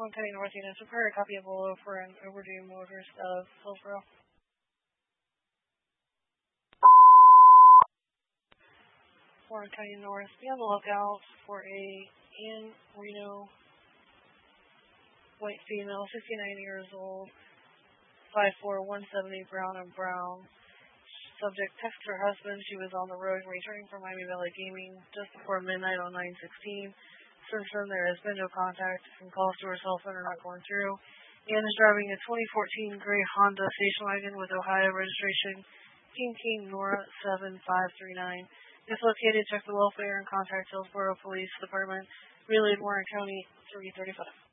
Warren County North units require a copy of Bolo for an overdue motorist of Hillsborough. Warren County North, be on the lookout for a Ann Reno white female, 59 years old, 5'4", 170, brown and brown. Subject texted her husband. She was on the road returning from Miami Valley Gaming just before midnight on 9/16. Since then, there has been no contact, and calls to her cell phone are not going through. Ann is driving a 2014 gray Honda station wagon with Ohio registration King Nora 7539. If located, check the welfare and contact Hillsborough Police Department. Relayed Warren County 335.